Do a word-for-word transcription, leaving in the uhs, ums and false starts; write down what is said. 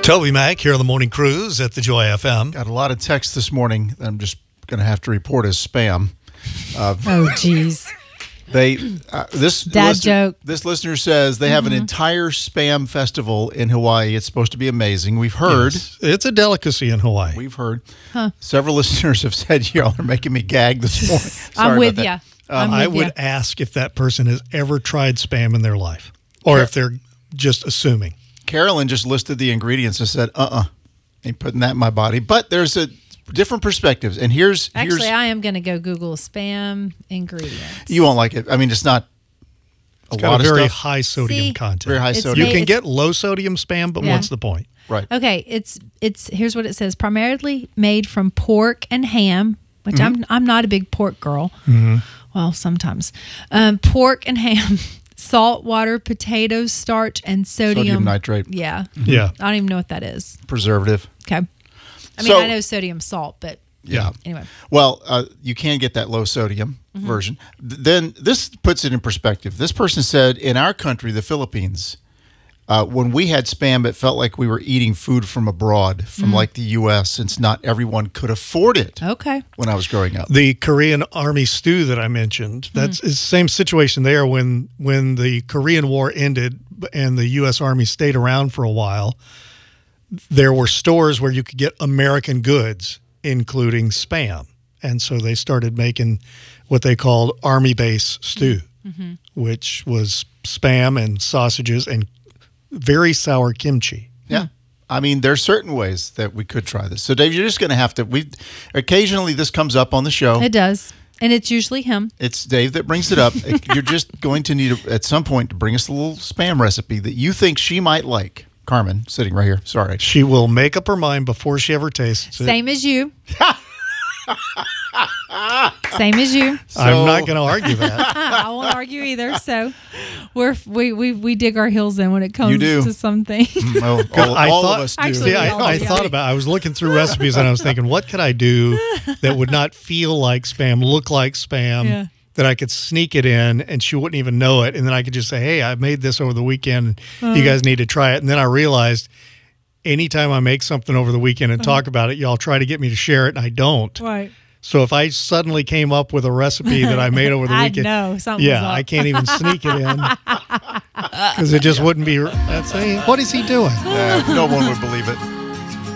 Toby Mac here on the Morning Cruise at the Joy F M. Got a lot of text this morning that I'm just going to have to report as spam. Uh, oh, jeez. They uh, this Dad listener, joke. This listener says they have Mm-hmm. an entire spam festival in Hawaii. It's supposed to be amazing. We've heard. Yes, it's a delicacy in Hawaii. We've heard. Huh. Several listeners have said y'all are making me gag this morning. Sorry I'm with about you. that. Um, I would ask if that person has ever tried spam in their life, or if they're just assuming. Carolyn just listed the ingredients and said, "Uh-uh, ain't putting that in my body." But there's a different perspectives, and here's Actually, here's, I am going to go Google spam ingredients. you won't like it. I mean, it's not a It's lot got a of very stuff. high sodium See? content. Very high It's sodium. You made- can it's- get low sodium spam, but Yeah. what's the point? Right. Okay, it's it's here's what it says: primarily made from pork and ham, which Mm-hmm. I'm I'm not a big pork girl. Mm-hmm. Well, sometimes um, pork and ham, salt, water, potatoes, starch, and sodium, Sodium nitrate. Yeah, Yeah. I don't even know what that is. Preservative. Okay, I mean So- I know sodium salt, but Yeah. anyway. Well, uh, you can get that low sodium Mm-hmm. version. Th- Then this puts it in perspective. This person said, in our country, the Philippines, uh, when we had spam, it felt like we were eating food from abroad, from Mm. like the U S, since not everyone could afford it Okay. when I was growing up. The Korean Army stew that I mentioned, that's Mm-hmm. it's the same situation there when when the Korean War ended and the U S Army stayed around for a while. There were stores where you could get American goods, including spam. And so they started making what they called Army base stew, Mm-hmm. which was spam and sausages and very sour kimchi. Yeah. I mean, there's certain ways that we could try this. So, Dave, you're just going to have to. We occasionally this comes up on the show. It does, and it's usually him. It's Dave that brings it up. You're just going to need, at some point, to bring us a little spam recipe that you think she might like. Carmen, sitting right here. Sorry. She will make up her mind before she ever tastes it. Same as you. Same as you. I'm not going to argue that. I won't argue either. So we're we we, we dig our heels in when it comes You do. to something. Well, all, I all thought, of us do. Actually, See, I, all I of you. thought about. I was looking through recipes and I was thinking, what could I do that would not feel like spam, look like spam, Yeah. that I could sneak it in and she wouldn't even know it, and then I could just say, "Hey, I made this over the weekend. Uh-huh. You guys need to try it." And then I realized, anytime I make something over the weekend and talk about it, y'all try to get me to share it, and I don't. Right. So if I suddenly came up with a recipe that I made over the I'd weekend, know something yeah, was up. I can't even sneak it in because it just wouldn't be. That's hey, what is he doing? Uh, no one would believe it.